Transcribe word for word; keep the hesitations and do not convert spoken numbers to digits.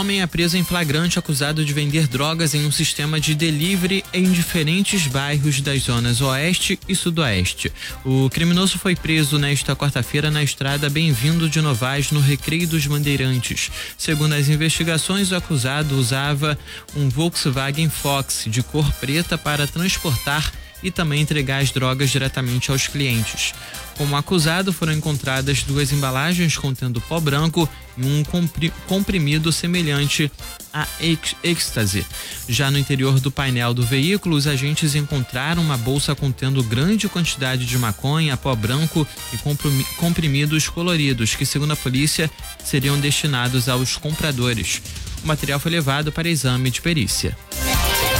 homem é preso em flagrante acusado de vender drogas em um sistema de delivery em diferentes bairros das zonas Oeste e Sudoeste. O criminoso foi preso nesta quarta-feira na estrada Bem-vindo de Novaes, no Recreio dos Bandeirantes. Segundo as investigações, o acusado usava um Volkswagen Fox de cor preta para transportar e também entregar as drogas diretamente aos clientes. Como acusado, foram encontradas duas embalagens contendo pó branco e um comprimido semelhante a êxtase. Já no interior do painel do veículo, os agentes encontraram uma bolsa contendo grande quantidade de maconha, pó branco e comprimidos coloridos, que, segundo a polícia, seriam destinados aos compradores. O material foi levado para exame de perícia.